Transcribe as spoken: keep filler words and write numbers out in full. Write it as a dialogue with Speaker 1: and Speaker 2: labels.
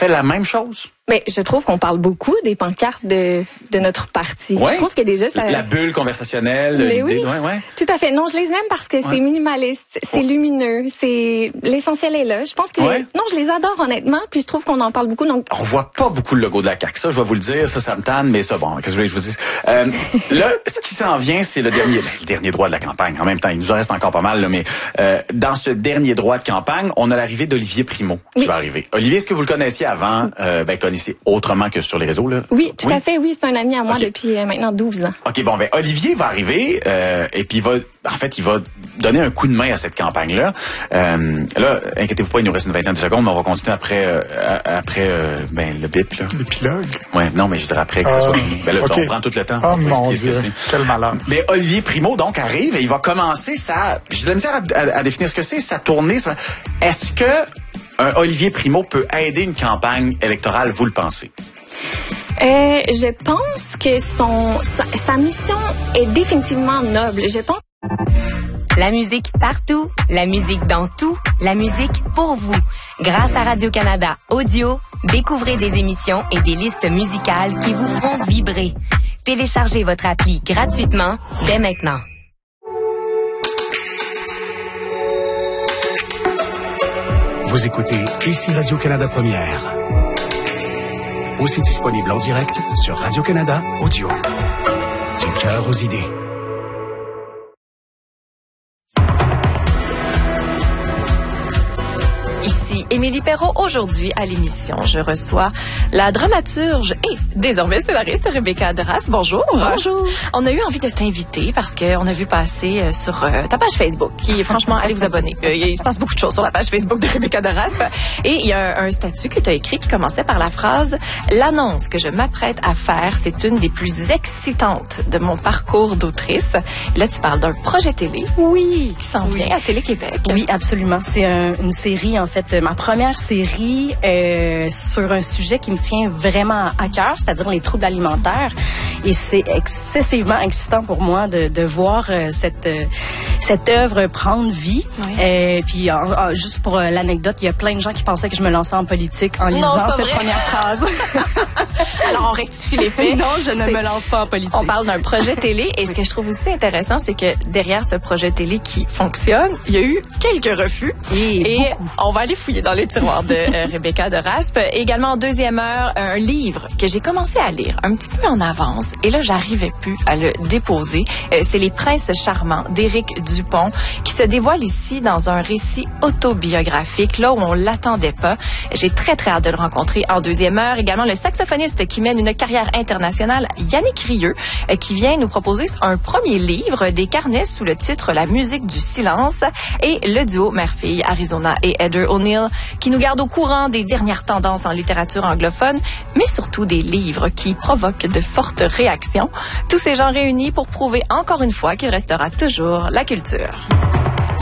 Speaker 1: fait la même chose?
Speaker 2: Mais je trouve qu'on parle beaucoup des pancartes de, de notre parti.
Speaker 1: Ouais.
Speaker 2: Je trouve que déjà ça...
Speaker 1: La bulle conversationnelle,
Speaker 2: Mais
Speaker 1: l'idée...
Speaker 2: oui,
Speaker 1: Ouais, ouais.
Speaker 2: Tout à fait. Non, je les aime parce que ouais. c'est minimaliste, c'est ouais. lumineux, c'est... L'essentiel est là. Je pense que... Ouais. Non, je les adore honnêtement, puis je trouve qu'on en parle beaucoup. Donc...
Speaker 1: On voit pas beaucoup le logo de la C A Q. Ça, je vais vous le dire, ça, ça me tanne, mais ça, bon, qu'est-ce que je vous dis? Euh, là, ce qui s'en vient, c'est le dernier, ben, le dernier droit de la campagne. En même temps, il nous en reste encore pas mal, là, mais euh, dans ce dernier droit de campagne, on a l'arrivée d'Olivier Primo qui oui. va arriver. Olivier, est-ce que vous le connaissiez avant? Euh, ben, connaissez autrement que sur les réseaux, là?
Speaker 2: Oui, tout oui? à fait, oui. C'est un ami à moi okay. depuis euh, maintenant douze ans.
Speaker 1: OK, bon, ben, Olivier va arriver, euh, et puis il va, en fait, il va donner un coup de main à cette campagne-là. Euh, là, inquiétez-vous pas, il nous reste une vingtaine de secondes, mais on va continuer après, euh, après, euh, ben, le bip, là.
Speaker 3: L'épilogue?
Speaker 1: Ouais, non, mais je dirais après que ça soit fini. Ben là, okay. on prend tout le temps.
Speaker 3: Oh mon Dieu, ce que quel malheur.
Speaker 1: Mais Olivier Primo, donc, arrive et il va commencer sa, j'ai de la misère à, à, à définir ce que c'est, sa tournée. Est-ce que un Olivier Primo peut aider une campagne électorale, vous le pensez?
Speaker 2: Euh, je pense que son sa, sa mission est définitivement noble. Je pense.
Speaker 4: La musique partout, la musique dans tout, la musique pour vous. Grâce à Radio-Canada Audio, découvrez des émissions et des listes musicales qui vous feront vibrer. Téléchargez votre appli gratuitement dès maintenant.
Speaker 5: Vous écoutez ici Radio-Canada Première. Aussi disponible en direct sur Radio-Canada Audio. Du cœur aux idées.
Speaker 6: Ici Émilie Perrault. Aujourd'hui, à l'émission, je reçois la dramaturge et désormais scénariste Rebecca Derasse. Bonjour.
Speaker 2: Bonjour.
Speaker 6: On a eu envie de t'inviter parce qu'on a vu passer sur euh, ta page Facebook, qui franchement, allez vous abonner. Euh, il se passe beaucoup de choses sur la page Facebook de Rebecca Derasse. Et il y a un, un statut que tu as écrit qui commençait par la phrase « L'annonce que je m'apprête à faire, c'est une des plus excitantes de mon parcours d'autrice. » Là, tu parles d'un projet télé.
Speaker 2: Oui.
Speaker 6: Qui s'en vient
Speaker 2: oui.
Speaker 6: à Télé-Québec.
Speaker 7: Oui, absolument. C'est un, une série, en fait, ma première série euh, sur un sujet qui me tient vraiment à cœur, c'est-à-dire les troubles alimentaires. Et c'est excessivement excitant pour moi de, de voir euh, cette euh, cette œuvre prendre vie. Oui. Euh, puis euh, euh, juste pour euh, l'anecdote, il y a plein de gens qui pensaient que je me lançais en politique en lisant
Speaker 6: non,
Speaker 7: cette
Speaker 6: vrai.
Speaker 7: première phrase.
Speaker 6: Alors, on rectifie les faits.
Speaker 7: Non, je ne me lance pas en politique.
Speaker 6: On parle d'un projet télé et ce que je trouve aussi intéressant, c'est que derrière ce projet télé qui fonctionne, il y a eu quelques refus.
Speaker 7: Et,
Speaker 6: et on va aller fouiller dans les tiroirs de euh, Rebecca Derasse. Également, en deuxième heure, un livre que j'ai commencé à lire un petit peu en avance et là, j'arrivais plus à le déposer. Euh, c'est Les Princes charmants d'Éric Dupont qui se dévoile ici dans un récit autobiographique, là où on l'attendait pas. J'ai très, très hâte de le rencontrer en deuxième heure. Également, le saxophoniste qui mène une carrière internationale, Yannick Rieu, euh, qui vient nous proposer un premier livre, des carnets sous le titre La musique du silence, et le duo mère-fille Arizona et Heather O'Neill qui nous garde au courant des dernières tendances en littérature anglophone, mais surtout des livres qui provoquent de fortes réactions. Tous ces gens réunis pour prouver encore une fois qu'il restera toujours la culture.